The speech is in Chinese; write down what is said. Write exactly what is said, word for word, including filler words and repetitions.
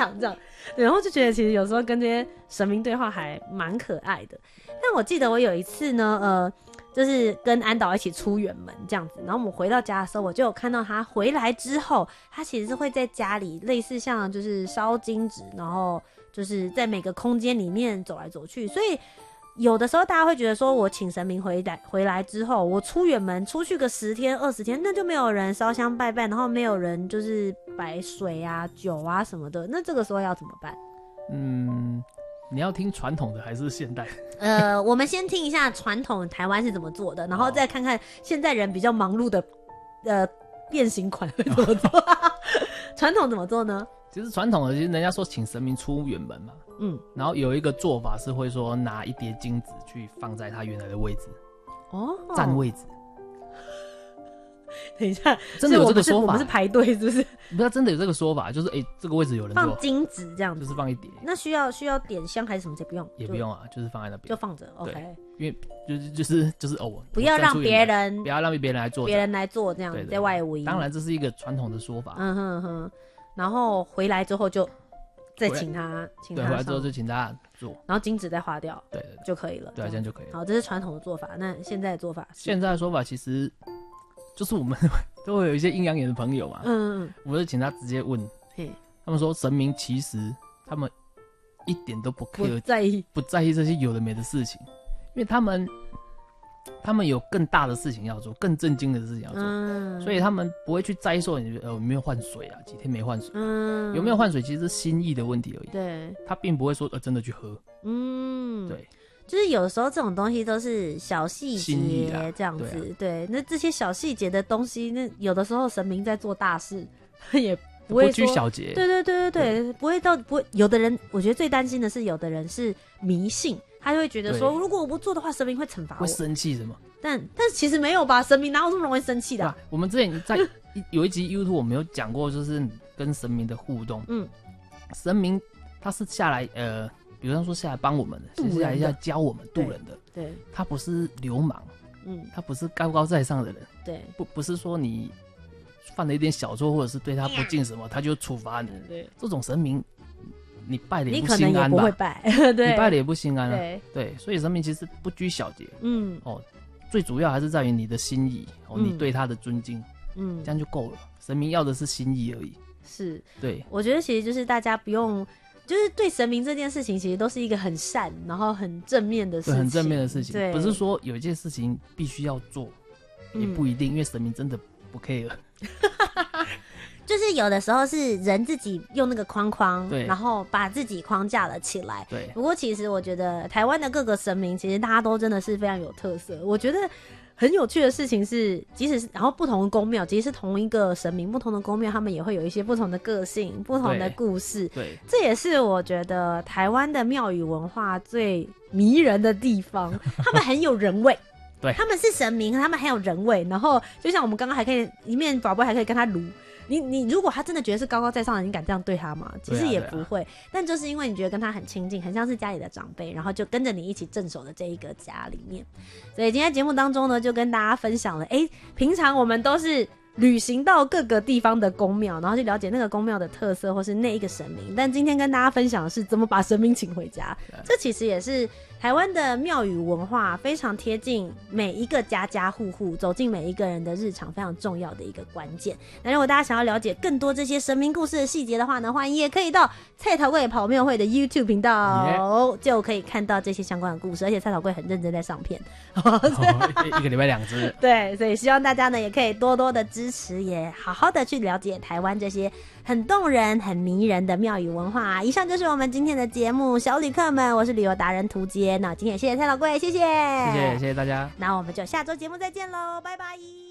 场这样。对，然后就觉得其实有时候跟这些神明对话还蛮可爱的。但我记得我有一次呢，呃，就是跟安导一起出远门这样子，然后我们回到家的时候，我就有看到他回来之后，他其实是会在家里类似像就是烧金纸，然后就是在每个空间里面走来走去，所以有的时候大家会觉得说，我请神明回来回来之后，我出远门出去个十天二十天，那就没有人烧香拜拜，然后没有人就是摆水啊酒啊什么的，那这个时候要怎么办？ 嗯，你要听传统的还是现代的？ 呃，我们先听一下传统台湾是怎么做的，然后再看看现在人比较忙碌的呃变形款会怎么做。传统怎么做呢？ 其实传统的，其实人家说请神明出远门嘛，嗯，然后有一个做法是会说拿一叠金子去放在他原来的位置，哦，占位置。 等一下， 真的有这个说法？ 我们是排队是不是？ 不是，真的有这个说法，就是哎、欸，这个位置有人坐， 放金子这样子， 就是放一叠。 那需要需要点香还是什么？这不用， 也不用啊，就是放在那边， 就放着。OK， 因为就是就是就是哦， 不要让别人， 不要让别人来做， 别人来做这样子，在外围。 当然这是一个传统的说法。 嗯哼哼，然后回来之后就再请他，请他对，回来之后就请他做， 然后金纸再花掉， 对对就可以了。 对啊，这样就可以了。 好，这是传统的做法。那现在的做法是？ 现在的说法其实就是我们都会有一些阴阳眼的朋友嘛，嗯嗯，我就请他直接问，他们说神明其实他们一点都不 care， 不在意， 不在意这些有的没的事情，因为他们他们有更大的事情要做，更震惊的事情要做，嗯，所以他们不会去在意说你呃有没有换水啊，几天没换水，嗯，有没有换水其实是心意的问题而已， 对， 他并不会说呃真的去喝，嗯，对。 就是有时候这种东西都是小细节这样子，对, 啊、对，那这些小细节的东西，那有的时候神明在做大事，也不会说不拘小节， 对对对对对，对不会到不会。有的人，我觉得最担心的是，有的人是迷信，他就会觉得说，如果我不做的话，神明会惩罚我， 会生气什么？ 但但其实没有吧，神明哪有这么容易生气的、啊啊？我们之前在有一集 YouTube 我们有讲过，就是跟神明的互动，嗯，神明他是下来呃。比方说下来帮我们的，是下来要教我们渡人的， 对，对他不是流氓，嗯，他不是高高在上的人， 对， 不不是说你犯了一点小错，或者是对他不敬什么，他就处罚你， 对， 这种神明你拜了也不心安吧？ 你可能也不会拜，对， 你拜了也不心安啊， 对， 对，所以神明其实不拘小节，嗯，哦，最主要还是在于你的心意，哦，你对他的尊敬，嗯，这样就够了，神明要的是心意而已， 是， 对， 我觉得其实就是大家不用。就是对神明这件事情，其实都是一个很善，然后很正面的事情， 很正面的事情。 对， 不是说有一件事情必须要做，嗯、也不一定，因为神明真的不 care。 就是有的时候是人自己用那个框框， 对， 然后把自己框架了起来。 对。 不过其实我觉得台湾的各个神明，其实大家都真的是非常有特色。我觉得。很有趣的事情是，即使是然后不同的宫庙，即使是同一个神明，不同的宫庙，他们也会有一些不同的个性、不同的故事。 对， 这也是我觉得台湾的庙宇文化最迷人的地方。他们很有人味， 对， 他们是神明，他们很有人味。然后就像我们刚刚还可以一面宝贝还可以跟他撸。你你如果他真的觉得是高高在上的，你敢这样对他吗？其实也不会，啊啊、但就是因为你觉得跟他很亲近，很像是家里的长辈，然后就跟着你一起镇守的这一个家里面。所以今天节目当中呢，就跟大家分享了，哎，平常我们都是旅行到各个地方的宫庙，然后去了解那个宫庙的特色或是那一个神明。但今天跟大家分享的是怎么把神明请回家，这其实也是台湾的庙宇文化非常贴近每一个家家户户，走进每一个人的日常非常重要的一个关键。那如果大家想要了解更多这些神明故事的细节的话呢，欢迎也可以到蔡桃贵跑庙会的 YouTube 频道、yeah. 就可以看到这些相关的故事，而且蔡桃贵很认真在上片、 哦、一个礼拜两支对，所以希望大家呢也可以多多的支持，也好好的去了解台湾这些很动人很迷人的庙宇文化。以上就是我们今天的节目，小旅客们，我是旅游达人涂杰。那今天也谢谢蔡老贵，谢谢， 谢谢谢谢大家。 那我们就下周节目再见喽，拜拜。